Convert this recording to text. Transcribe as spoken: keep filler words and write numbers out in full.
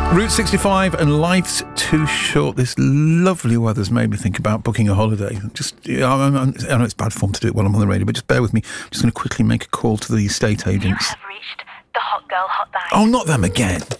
Route sixty-five and Life's Too Short. This lovely weather's made me think about booking a holiday. Just, you know, I'm, I'm, I know it's bad form to do it while I'm on the radio, but just bear with me. I'm just going to quickly make a call to the estate agents. You have reached the Hot Girl Hotline. Oh, not them again.